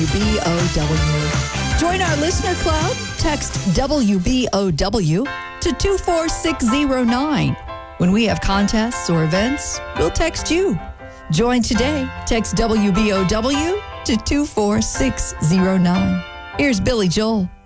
WBOW. Join our listener club. Text WBOW to 24609. When we have contests or events, we'll text you. Join today. Text WBOW to 24609. Here's Billy Joel.